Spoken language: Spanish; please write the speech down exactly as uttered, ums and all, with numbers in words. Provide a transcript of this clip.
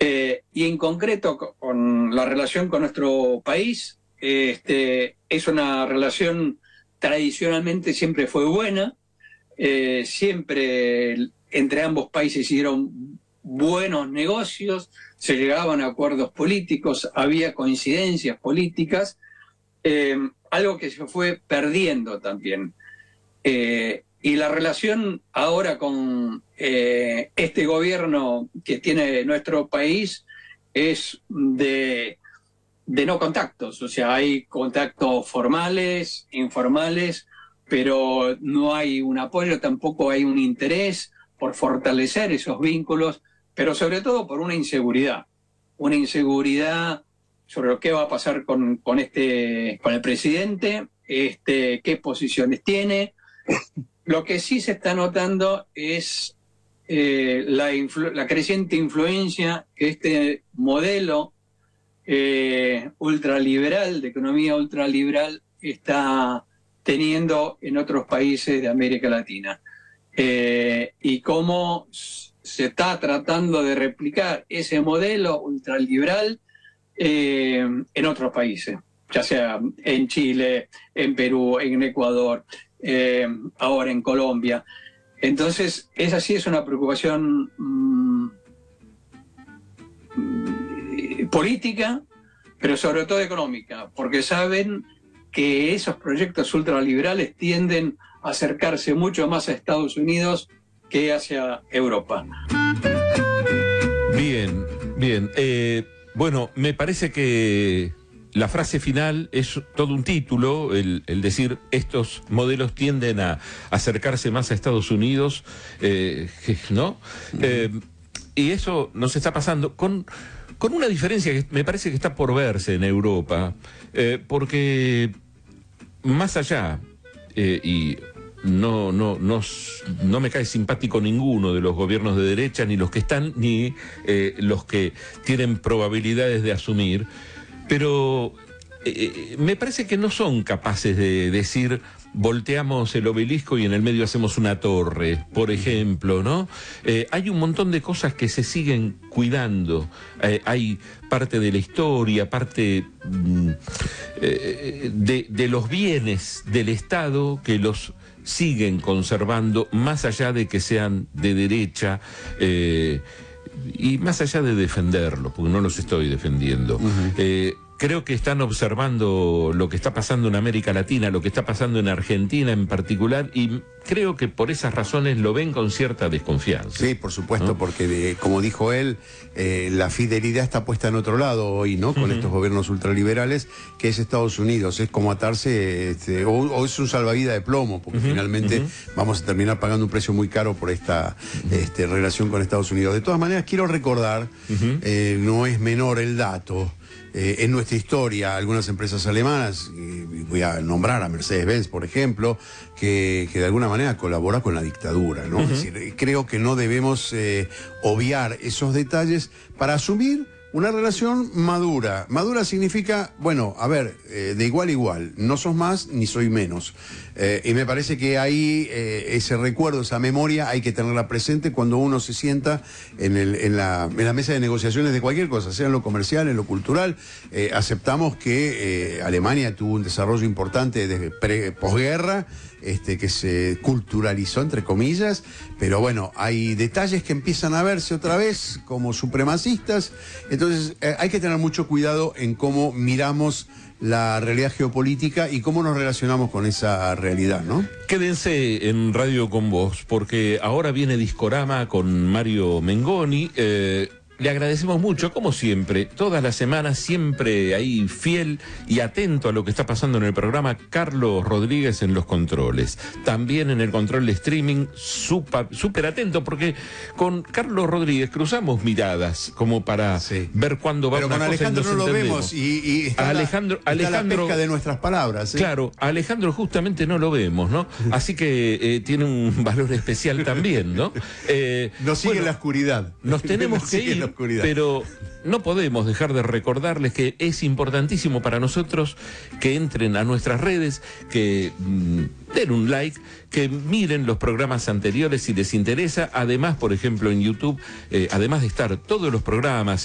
Eh, y en concreto con la relación con nuestro país, este, es una relación tradicionalmente siempre fue buena, eh, siempre entre ambos países hicieron buenos negocios, se llegaban a acuerdos políticos, había coincidencias políticas, eh, algo que se fue perdiendo también. Eh, y la relación ahora con eh, este gobierno que tiene nuestro país es de, de no contactos, o sea, hay contactos formales, informales, pero no hay un apoyo, tampoco hay un interés por fortalecer esos vínculos, pero sobre todo por una inseguridad, una inseguridad sobre lo que va a pasar con, con, este, con el presidente, este, qué posiciones tiene. Lo que sí se está notando es eh, la, la creciente influencia que este modelo eh, ultraliberal, de economía ultraliberal, está teniendo en otros países de América Latina. Eh, y cómo se está tratando de replicar ese modelo ultraliberal eh, en otros países, ya sea en Chile, en Perú, en Ecuador, eh, ahora en Colombia. Entonces, esa sí es una preocupación mmm, política, pero sobre todo económica, porque saben que esos proyectos ultraliberales tienden a acercarse mucho más a Estados Unidos que hacia Europa. Bien, bien. Eh, bueno, me parece que la frase final es todo un título, el, el decir estos modelos tienden a acercarse más a Estados Unidos, eh, ¿no? Uh-huh. Eh, y eso nos está pasando con, con una diferencia que me parece que está por verse en Europa, eh, porque más allá, eh, y no, no, no, no me cae simpático ninguno de los gobiernos de derecha, ni los que están, ni eh, los que tienen probabilidades de asumir, pero eh, me parece que no son capaces de decir volteamos el obelisco y en el medio hacemos una torre, por ejemplo, ¿no? Eh, hay un montón de cosas que se siguen cuidando, eh, hay parte de la historia, parte mm, eh, de, de los bienes del Estado que los siguen conservando, más allá de que sean de derecha, eh, y más allá de defenderlo, porque no los estoy defendiendo. Uh-huh. eh, Creo que están observando lo que está pasando en América Latina, lo que está pasando en Argentina en particular, y creo que por esas razones lo ven con cierta desconfianza. Sí, por supuesto, ¿no? Porque de, como dijo él, eh, la fidelidad está puesta en otro lado hoy, ¿no? Con uh-huh. estos gobiernos ultraliberales, que es Estados Unidos. Es como atarse, este, o, o es un salvavidas de plomo, porque uh-huh. finalmente uh-huh. vamos a terminar pagando un precio muy caro por esta uh-huh. este, relación con Estados Unidos. De todas maneras, quiero recordar, uh-huh. eh, no es menor el dato, Eh, en nuestra historia, algunas empresas alemanas, y voy a nombrar a Mercedes-Benz, por ejemplo, que, que de alguna manera colabora con la dictadura, ¿no? Uh-huh. Es decir, creo que no debemos eh, obviar esos detalles para asumir una relación madura. Madura significa, bueno, a ver, eh, de igual a igual, no sos más ni soy menos. Eh, y me parece que ahí eh, ese recuerdo, esa memoria, hay que tenerla presente cuando uno se sienta en, el, en, la, en la mesa de negociaciones de cualquier cosa, sea en lo comercial, en lo cultural. Eh, aceptamos que eh, Alemania tuvo un desarrollo importante desde pre, posguerra, este, que se culturalizó, entre comillas, pero bueno, hay detalles que empiezan a verse otra vez como supremacistas. Entonces eh, hay que tener mucho cuidado en cómo miramos la realidad geopolítica y cómo nos relacionamos con esa realidad, ¿no? Quédense en Radio con Vos, porque ahora viene Discorama con Mario Mengoni. Eh, le agradecemos mucho, como siempre, todas las semanas, siempre ahí fiel y atento a lo que está pasando en el programa, Carlos Rodríguez en los controles. También en el control de streaming, súper super atento, porque con Carlos Rodríguez cruzamos miradas como para sí. ver cuándo va Pero una con cosa Alejandro y nos no lo entendemos. vemos y, y está, Alejandro, la, está Alejandro, la pesca de nuestras palabras. ¿eh? Claro, a Alejandro justamente no lo vemos, ¿no? Así que eh, tiene un valor especial también, ¿no? Eh, nos sigue bueno, la oscuridad. Nos tenemos nos que ir, pero no podemos dejar de recordarles que es importantísimo para nosotros que entren a nuestras redes, que mmm, den un like, que miren los programas anteriores si les interesa. Además, por ejemplo, en YouTube, eh, además de estar todos los programas